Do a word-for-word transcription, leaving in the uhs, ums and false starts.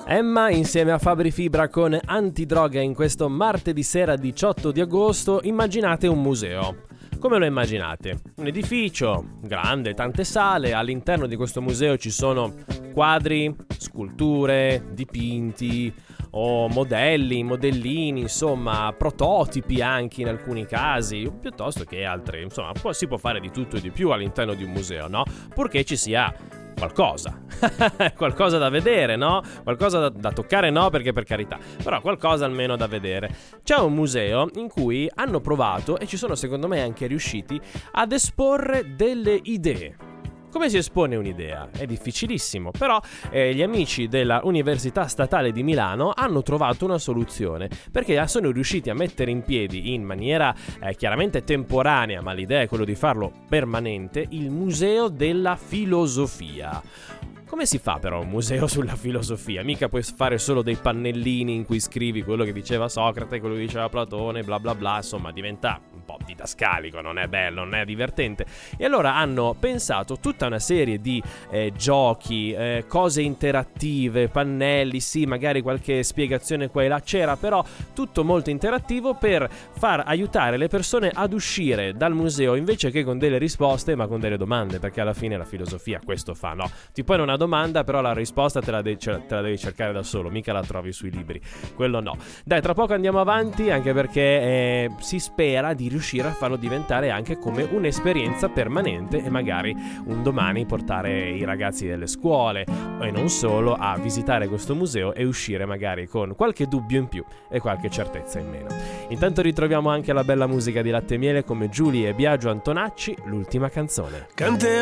Emma insieme a Fabri Fibra con Antidroga in questo martedì sera diciotto di agosto. Immaginate un museo. Come lo immaginate? Un edificio grande, tante sale, all'interno di questo museo ci sono quadri, sculture, dipinti o modelli, modellini, insomma prototipi anche in alcuni casi, piuttosto che altri, insomma si può fare di tutto e di più all'interno di un museo, no? Purché ci sia qualcosa, qualcosa da vedere, no? Qualcosa da, da toccare, no, perché per carità, però qualcosa almeno da vedere. C'è un museo in cui hanno provato, e ci sono secondo me anche riusciti, ad esporre delle idee. Come si espone un'idea? È difficilissimo, però eh, gli amici della Università Statale di Milano hanno trovato una soluzione, perché sono riusciti a mettere in piedi in maniera eh, chiaramente temporanea, ma l'idea è quello di farlo permanente, il Museo della Filosofia. Come si fa però un museo sulla filosofia? Mica puoi fare solo dei pannellini in cui scrivi quello che diceva Socrate, quello che diceva Platone, bla bla bla, insomma diventa un po' didascalico, non è bello, non è divertente. E allora hanno pensato tutta una serie di eh, giochi, eh, cose interattive, pannelli, sì, magari qualche spiegazione qua e là c'era, però tutto molto interattivo per far aiutare le persone ad uscire dal museo invece che con delle risposte, ma con delle domande, perché alla fine la filosofia questo fa, no? Ti pone una domanda, però la risposta te la, de- te la devi cercare da solo, mica la trovi sui libri, quello no. Dai, tra poco andiamo avanti, anche perché eh, si spera di riuscire a farlo diventare anche come un'esperienza permanente e magari un domani portare i ragazzi delle scuole e non solo a visitare questo museo e uscire magari con qualche dubbio in più e qualche certezza in meno. Intanto ritroviamo anche la bella musica di Latte e Miele come Giulie e Biagio Antonacci, l'ultima canzone. Cante